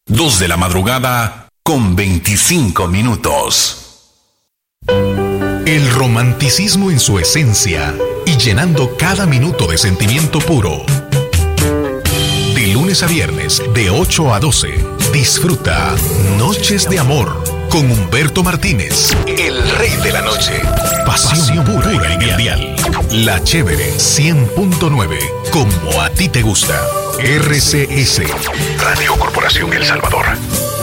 2 de la madrugada con 25 minutos. El romanticismo en su esencia y llenando cada minuto de sentimiento puro. De lunes a viernes, de 8 a 12, disfruta Noches de Amor con Humberto Martínez, el rey de la noche. Pasión pura en el dial. La Chévere 100.9, como a ti te gusta. RCS, Radio Corporación El Salvador.